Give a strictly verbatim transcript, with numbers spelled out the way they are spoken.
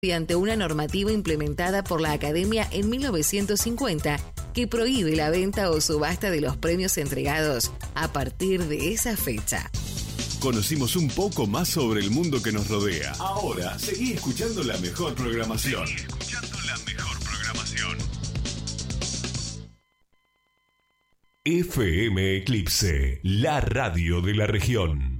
mediante una normativa implementada por la Academia en mil novecientos cincuenta que prohíbe la venta o subasta de los premios entregados a partir de esa fecha. Conocimos un poco más sobre el mundo que nos rodea. Ahora, seguí escuchando la mejor programación. Seguí escuchando la mejor programación. F M Eclipse, la radio de la región.